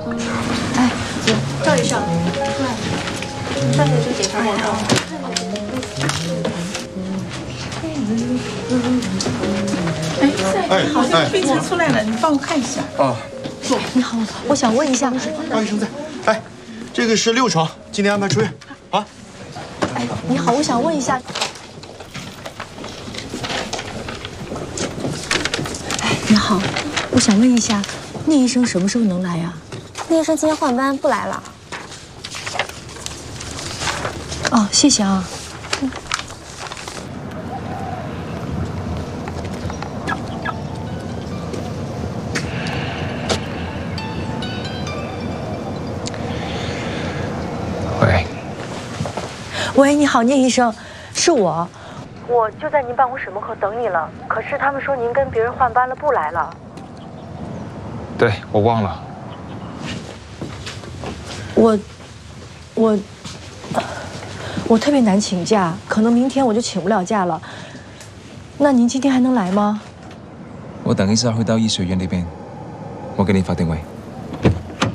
哎，姐， 赵医生，对，上面就检查报告。 哎，好像病程出来了，你帮我看一下。 啊， 哎，你好，我想问一下， 高医生在。哎，这个是6床，今天安排出院。啊。 哎，你好，我想问一下。哎，你好，我想问一下，聂医生什么时候能来呀？ 聂医生今天换班不来了。 哦，谢谢啊。 喂， 喂，你好，聂医生，是我。我就在您办公室门口等你了，可是他们说您跟别人换班了，不来了。 对，我忘了。 我特别难请假，可能明天我就请不了假了。那您今天还能来吗？ 我等一下去到醫學院呢邊，我給你發定位。